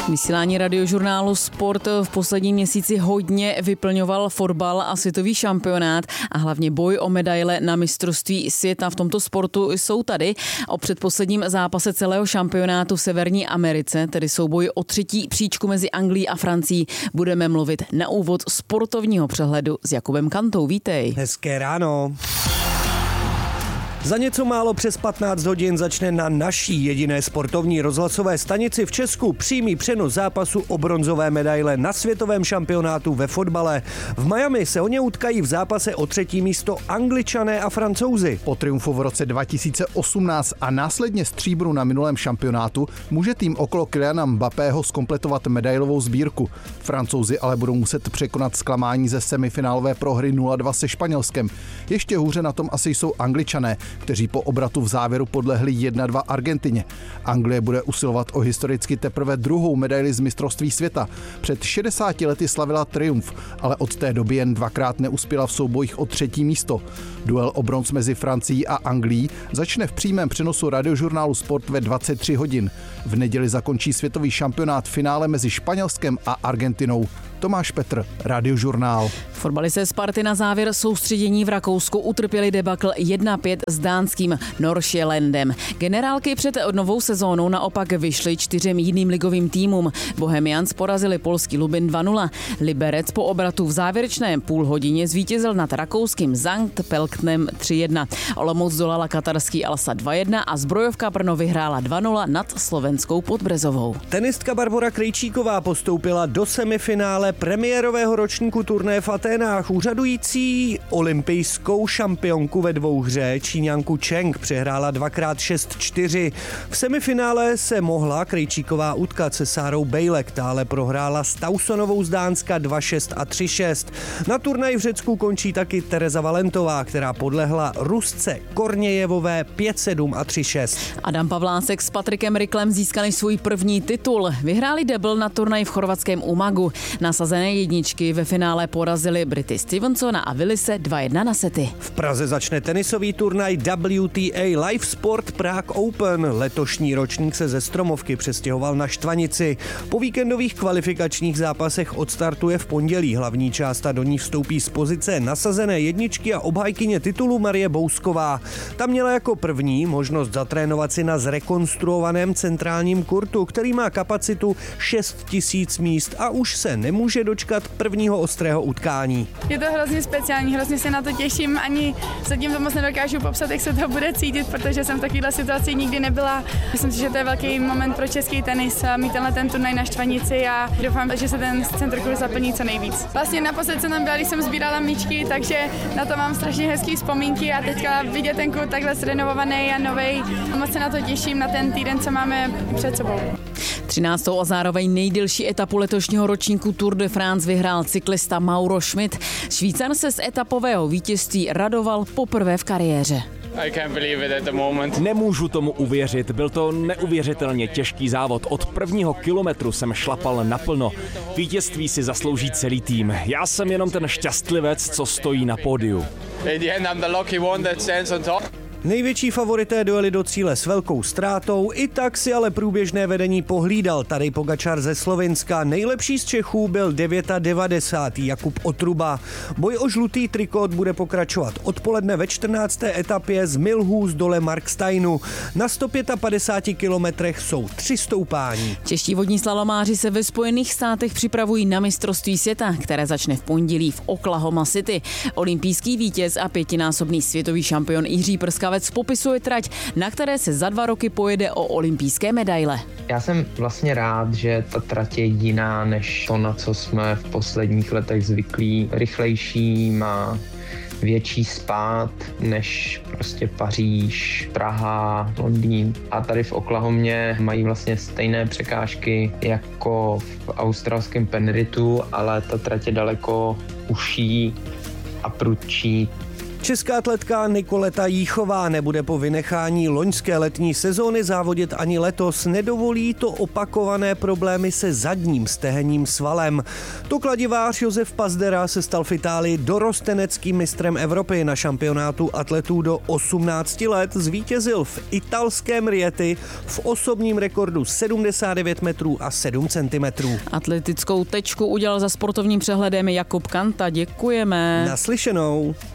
Vysílání radiožurnálu Sport v posledním měsíci hodně vyplňoval fotbal a světový šampionát a hlavně boj o medaile na mistrovství světa v tomto sportu jsou tady. O předposledním zápase celého šampionátu v Severní Americe, tedy souboj o třetí příčku mezi Anglií a Francií, budeme mluvit na úvod sportovního přehledu s Jakubem Kantou. Vítej. Hezké ráno. Za něco málo přes 15 hodin začne na naší jediné sportovní rozhlasové stanici v Česku přímý přenos zápasu o bronzové medaile na světovém šampionátu ve fotbale. V Miami se o ně utkají v zápase o třetí místo Angličané a Francouzi. Po triumfu v roce 2018 a následně stříbru na minulém šampionátu může tým okolo Kyliana Mbappého zkompletovat medailovou sbírku. Francouzi ale budou muset překonat zklamání ze semifinálové prohry 0-2 se Španělskem. Ještě hůře na tom asi jsou Angličané, kteří po obratu v závěru podlehli 1-2 Argentině. Anglie bude usilovat o historicky teprve druhou medaili z mistrovství světa. Před 60 lety slavila triumf, ale od té doby jen dvakrát neuspěla v soubojích o třetí místo. Duel o bronz mezi Francií a Anglií začne v přímém přenosu radiožurnálu Sport ve 23 hodin. V neděli zakončí světový šampionát finále mezi Španělskem a Argentinou. Tomáš Petr, Radiožurnál. Fotbalisté Sparty na závěr soustředění v Rakousku utrpěli debakl 1-5 s dánským Nordsjællandem. Generálky před novou sezónou naopak vyšly 4 jiným ligovým týmům. Bohemians porazili polský Lubin 2-0. Liberec po obratu v závěrečném půlhodině zvítězil nad rakouským Sankt Pelknem 3-1. Olomouc zdolala katarský Alsa 2-1 a Zbrojovka Brno vyhrála 2-0 nad slovenskou Podbrezovou. Tenistka Barbora Krejčíková postoupila do semifinále premiérového ročníku turnaje v Aténách. Úřadující olympijskou šampionku ve dvouhře Číňanku Cheng přehrála 2x6-4. V semifinále se mohla Krejčíková utkat se Sárou Bejlek, ta ale prohrála s Tausonovou z Dánska 2-6 a 3-6. Na turnaji v Řecku končí taky Tereza Valentová, která podlehla Rusce Kornějevové 5-7 a 3-6. Adam Pavlásek s Patrikem Ryklem získali svůj první titul. Vyhráli debl na turnaji v chorvatském Umagu. Nasazené jedničky ve finále porazili Brity Stevensona a Willise 2-1 na sety. V Praze začne tenisový turnaj WTA Live Sport Prague Open. Letošní ročník se ze Stromovky přestěhoval na Štvanici. Po víkendových kvalifikačních zápasech odstartuje v pondělí. Hlavní část a do ní vstoupí z pozice nasazené jedničky a obhájkyně titulu Marie Bousková. Ta měla jako první možnost zatrénovat si na zrekonstruovaném centrálním kurtu, který má kapacitu 6 000 míst a už se nemůže dočkat prvního ostrého utkání. Je to hrozně speciální, hrozně se na to těším, ani zatím to moc nedokážu popsat, jak se to bude cítit, protože jsem v takovéhle situaci nikdy nebyla. Myslím si, že to je velký moment pro český tenis mít ten turnaj na Štvanici a doufám, že se ten centrokurs zaplní co nejvíc. Vlastně naposled jsem tam byla, když jsem sbírala míčky, takže na to mám strašně hezký vzpomínky a teďka vidět ten kurt takhle zrenovovaný a novej. Moc se na to těším, na ten týden, co máme před sebou. 13. a zároveň nejdelší etapu letošního ročníku Tour de France vyhrál cyklista Mauro Schmid. Švýcar se z etapového vítězství radoval poprvé v kariéře. Nemůžu tomu uvěřit, byl to neuvěřitelně těžký závod. Od prvního kilometru jsem šlapal naplno. Vítězství si zaslouží celý tým. Já jsem jenom ten šťastlivec, co stojí na pódiu. Největší favorité dojeli do cíle s velkou ztrátou, i tak si ale průběžné vedení pohlídal Tadej Pogačar ze Slovinska. Nejlepší z Čechů byl 99. Jakub Otruba. Boj o žlutý trikot bude pokračovat odpoledne ve 14. etapě z Milhouse dole Marksteinu. Na 155 kilometrech jsou 3 stoupání. Čeští vodní slalomáři se ve Spojených státech připravují na mistrovství světa, které začne v pondělí v Oklahoma City. Olympijský vítěz a 5násobný světový šampion Jiří Prskavec popisuje trať, na které se za 2 roky pojede o olympijské medaile. Já jsem vlastně rád, že ta trať je jiná než to, na co jsme v posledních letech zvyklí. Rychlejší, má větší spád než prostě Paříž, Praha, Londýn. A tady v Oklahomě mají vlastně stejné překážky jako v australském Penritu, ale ta trať je daleko užší a prudčí. Česká atletka Nikoleta Jíchová nebude po vynechání loňské letní sezóny závodit ani letos. Nedovolí to opakované problémy se zadním stehenním svalem. To kladivář Josef Pazdera se stal v Itálii dorosteneckým mistrem Evropy. Na šampionátu atletů do 18 let zvítězil v italském Rieti v osobním rekordu 79 metrů a 7 centimetrů. Atletickou tečku udělal za sportovním přehledem Jakub Kanta. Děkujeme. Naslyšenou.